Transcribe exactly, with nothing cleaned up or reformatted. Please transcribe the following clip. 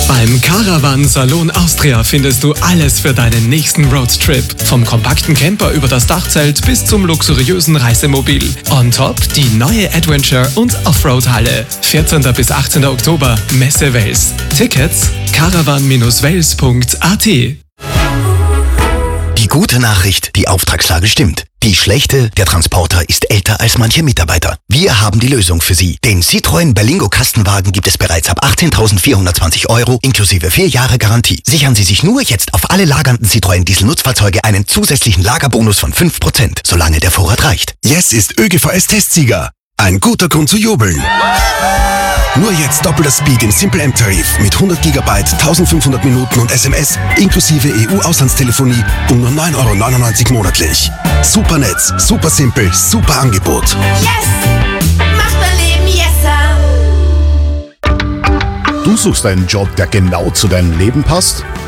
Beim Caravan Salon Austria findest du alles für deinen nächsten Roadtrip. Vom kompakten Camper über das Dachzelt bis zum luxuriösen Reisemobil. On top die neue Adventure- und Offroad-Halle. vierzehnten bis achtzehnten Oktober, Messe Wels. Tickets caravan Bindestrich wels Punkt a t. Die gute Nachricht, die Auftragslage stimmt. Die schlechte, der Transporter ist älter als manche Mitarbeiter. Wir haben die Lösung für Sie. Den Citroën Berlingo Kastenwagen gibt es bereits ab achtzehntausendvierhundertzwanzig Euro inklusive vier Jahre Garantie. Sichern Sie sich nur jetzt auf alle lagernden Citroën Diesel-Nutzfahrzeuge einen zusätzlichen Lagerbonus von fünf Prozent, solange der Vorrat reicht. Yes ist ÖGVS-Testsieger. Ein guter Grund zu jubeln. Nur jetzt doppelter Speed im Simple M-Tarif mit hundert Gigabyte, eintausendfünfhundert Minuten und S M S inklusive E U-Auslandstelefonie um nur neun Euro neunundneunzig monatlich. Super Netz, super simpel, super Angebot. Yes! Macht mein Leben yesser! Du suchst einen Job, der genau zu deinem Leben passt?